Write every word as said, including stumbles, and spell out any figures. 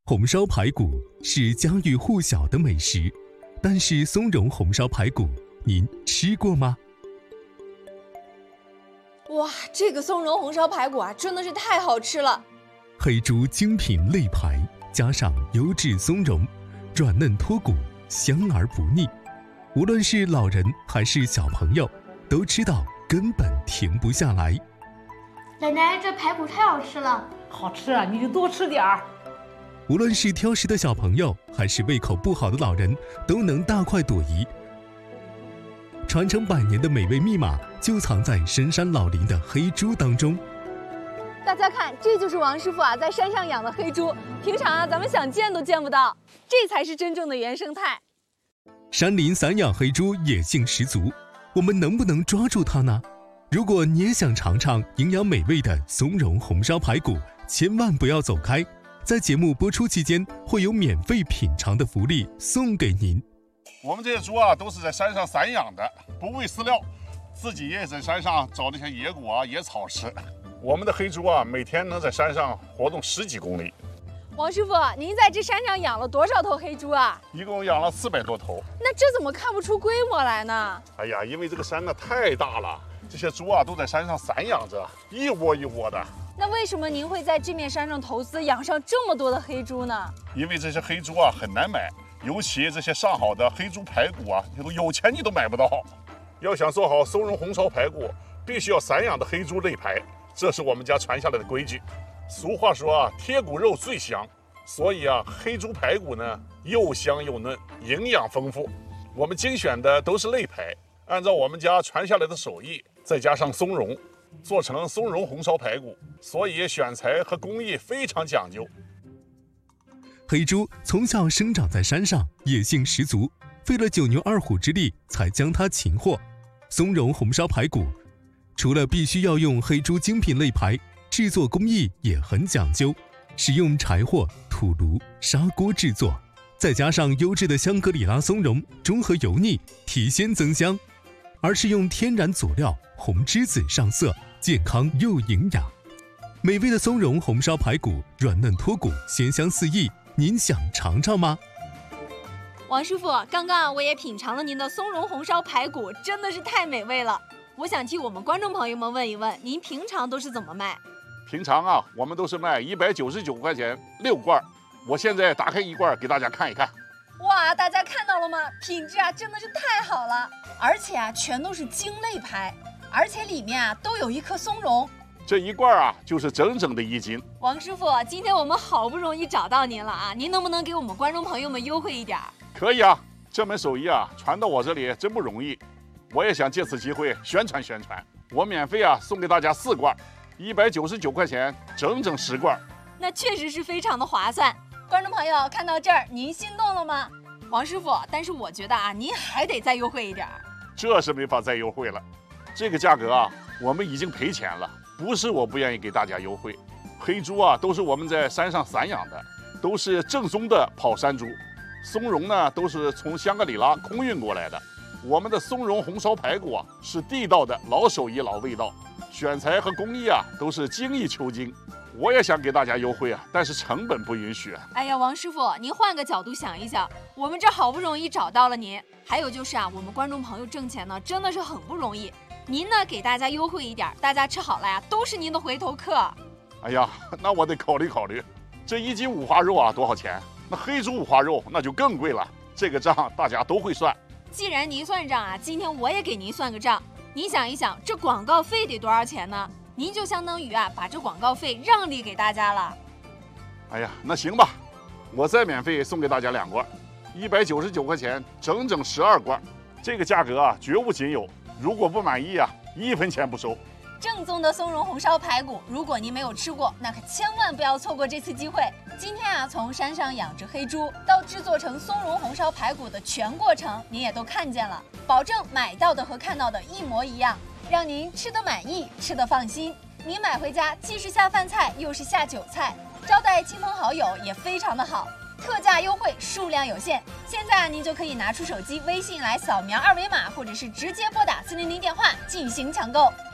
红烧排骨是家喻户晓的美食，但是松茸红烧排骨您吃过吗？ 哇，这个松茸红烧排骨啊，真的是太好吃了！ 黑猪精品肋排加上优质松茸，软嫩脱骨，香而不腻。无论是老人还是小朋友，都吃到根本停不下来。 奶奶，这排骨太好吃了。 好吃啊，你就多吃点儿。 无论是挑食的小朋友，还是胃口不好的老人，都能大快朵颐。传承百年的美味密码就藏在深山老林的黑猪当中。 大家看，这就是王师傅啊在山上养的黑猪，平常啊咱们想见都见不到，这才是真正的原生态。 山林散养黑猪野性十足，我们能不能抓住它呢？如果你也想尝尝营养美味的松茸红烧排骨，千万不要走开，在节目播出期间会有免费品尝的福利送给您。 我们这些猪啊都是在山上散养的，不喂饲料，自己也在山上找那些野果啊野草吃。我们的黑猪啊每天能在山上活动十几公里。 王师傅，您在这山上养了多少头黑猪啊？ 一共养了四百多头。 那这怎么看不出规模来呢？ 哎呀，因为这个山呢太大了，这些猪啊都在山上散养着，一窝一窝的。 那为什么您会在这面山上投资养上这么多的黑猪呢？ 因为这些黑猪啊很难买，尤其这些上好的黑猪排骨啊，有钱你都买不到。要想做好松茸红烧排骨，必须要散养的黑猪肋排，这是我们家传下来的规矩。俗话说啊，贴骨肉最香，所以啊，黑猪排骨呢又香又嫩，营养丰富。我们精选的都是肋排，按照我们家传下来的手艺，再加上松茸，做成松茸红烧排骨，所以选材和工艺非常讲究。 黑猪从小生长在山上，野性十足，费了九牛二虎之力才将它擒获。松茸红烧排骨除了必须要用黑猪精品肋排，制作工艺也很讲究，使用柴火、土炉、砂锅制作，再加上优质的香格里拉松茸，中和油腻，提鲜增香，而是用天然佐料红栀子上色，健康又营养。美味的松茸红烧排骨，软嫩脱骨，鲜香四溢，您想尝尝吗？ 王师傅，刚刚我也品尝了您的松茸红烧排骨，真的是太美味了。我想替我们观众朋友们问一问，您平常都是怎么卖？ 平常啊，我们都是卖一百九十九块钱六罐。我现在打开一罐给大家看一看。 哇，大家看到了吗？品质啊真的是太好了，而且啊全都是精肋排，而且里面啊都有一颗松茸。 这一罐啊就是整整的一斤。 王师傅，今天我们好不容易找到您了啊，您能不能给我们观众朋友们优惠一点？ 可以啊，这门手艺啊传到我这里真不容易，我也想借此机会宣传宣传。我免费啊送给大家四罐，一百九十九块钱，整整十罐。 那确实是非常的划算。观众朋友看到这儿，您心动了吗？王师傅，但是我觉得啊，您还得再优惠一点。 这是没法再优惠了，这个价格啊，我们已经赔钱了。不是我不愿意给大家优惠，黑猪啊都是我们在山上散养的，都是正宗的跑山猪。松茸呢都是从香格里拉空运过来的。我们的松茸红烧排骨啊是地道的老手艺老味道，选材和工艺啊都是精益求精。我也想给大家优惠啊，但是成本不允许啊。 哎呀，王师傅，您换个角度想一想，我们这好不容易找到了您，还有就是啊，我们观众朋友挣钱呢真的是很不容易。您呢给大家优惠一点，大家吃好了呀，都是您的回头客。 哎呀，那我得考虑考虑。这一斤五花肉啊多少钱？那黑猪五花肉那就更贵了，这个账大家都会算。 既然您算账啊，今天我也给您算个账。您想一想，这广告费得多少钱呢？您就相当于啊把这广告费让利给大家了。 哎呀，那行吧，我再免费送给大家两罐，一百九十九块钱，整整十二罐。这个价格啊绝无仅有，如果不满意啊，一分钱不收。 正宗的松茸红烧排骨，如果您没有吃过，那可千万不要错过这次机会。今天啊，从山上养殖黑猪到制作成松茸红烧排骨的全过程，您也都看见了，保证买到的和看到的一模一样，让您吃得满意，吃得放心。您买回家既是下饭菜，又是下酒菜，招待亲朋好友也非常的好。特价优惠，数量有限，现在您就可以拿出手机微信来扫描二维码，或者是直接拨打四零零电话进行抢购。